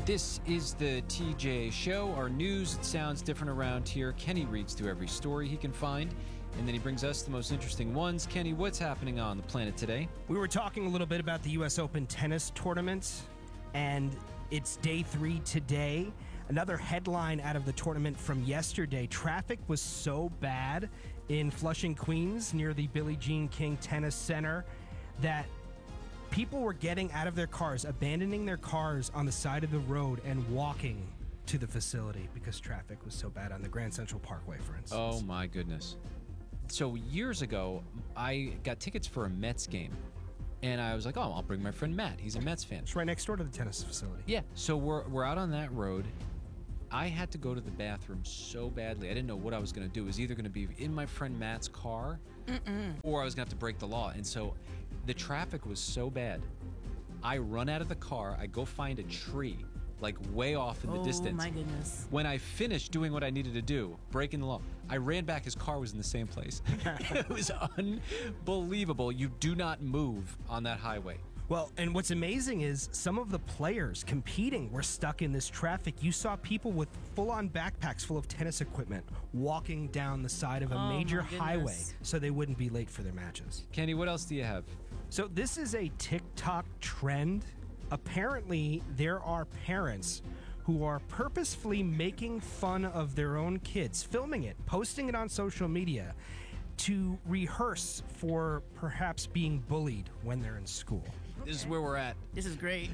This is the TJ Show. Our news sounds different around here. Kenny reads through every story he can find, and then he brings us the most interesting ones. Kenny, what's happening on the planet today? We were talking a little bit about the U.S. Open tennis tournament, and it's day 3 today. Another headline out of the tournament from yesterday. Traffic was so bad in Flushing, Queens, near the Billie Jean King Tennis Center, that people were getting out of their cars, abandoning their cars on the side of the road and walking to the facility because traffic was so bad on the Grand Central Parkway, for instance. Oh, my goodness. So years ago, I got tickets for a Mets game. And I was like, oh, I'll bring my friend Matt. He's a Mets fan. It's right next door to the tennis facility. Yeah. So we're out on that road. I had to go to the bathroom so badly. I didn't know what I was going to do. It was either going to be in my friend Matt's car or I was going to have to break the law. And so the traffic was so bad. I run out of the car. I go find a tree, like way off in the distance. Oh, my goodness. When I finished doing what I needed to do, breaking the law, I ran back. His car was in the same place. It was unbelievable. You do not move on that highway. Well, and what's amazing is some of the players competing were stuck in this traffic. You saw people with full-on backpacks full of tennis equipment walking down the side of a major highway so they wouldn't be late for their matches. Kenny, what else do you have? So this is a TikTok trend. Apparently, there are parents who are purposefully making fun of their own kids, filming it, posting it on social media to rehearse for perhaps being bullied when they're in school. This is where we're at. This is great.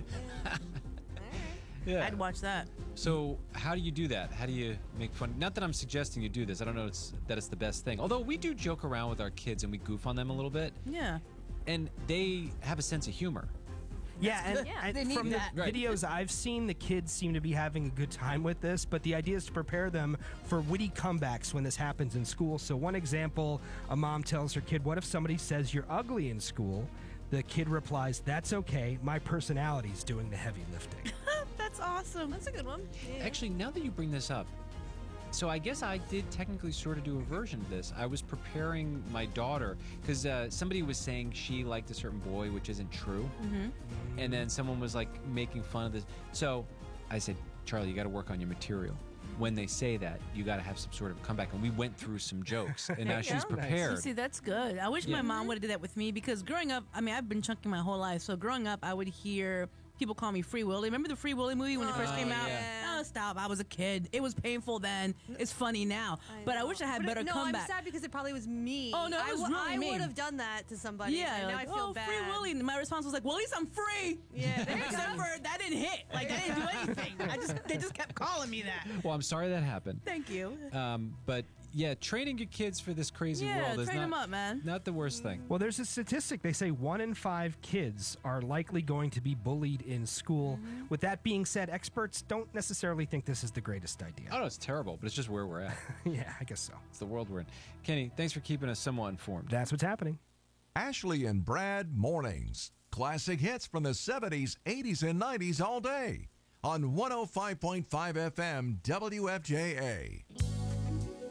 Yeah. I'd watch that. So how do you do that? How do you make fun? Not that I'm suggesting you do this. I don't know that it's the best thing. Although we do joke around with our kids and we goof on them a little bit. Yeah. And they have a sense of humor. Yeah, and they need from that. the videos I've seen, the kids seem to be having a good time with this, but the idea is to prepare them for witty comebacks when this happens in school. So one example, a mom tells her kid, what if somebody says you're ugly in school? The kid replies, that's okay, my personality's doing the heavy lifting. That's awesome. That's a good one. Yeah. Actually, now that you bring this up, so I guess I did technically sort of do a version of this. I was preparing my daughter because somebody was saying she liked a certain boy, which isn't true. Mm-hmm. And then someone was like making fun of this. So I said, Charlie, you got to work on your material. When they say that, you got to have some sort of comeback. And we went through some jokes, and now she's prepared. You see, that's good. I wish my mom would have did that with me because growing up, I mean, I've been chunky my whole life. So growing up, I would hear people call me Free Willy. Remember the Free Willy movie when it first came out? Yeah. Oh, stop. I was a kid. It was painful then. It's funny now. But I wish I had better comeback. I'm sad because it probably was me. Oh, no, it was really I mean. would have done that to somebody. Yeah, and now like, I feel bad. Free Willy. And my response was like, well, at least I'm free. Yeah, there you Except go. for that didn't hit. Like, that didn't do anything. They just kept calling me that. Well, I'm sorry that happened. Thank you. But yeah, training your kids for this crazy world is train them up, man. not the worst thing. Well, there's a statistic. They say 1 in 5 kids are likely going to be bullied in school. Mm-hmm. With that being said, experts don't necessarily think this is the greatest idea. Oh, no, it's terrible, but it's just where we're at. Yeah, I guess so. It's the world we're in. Kenny, thanks for keeping us somewhat informed. That's what's happening. Ashley and Brad Mornings. Classic hits from the 70s, 80s, and 90s all day on 105.5 FM WFJA.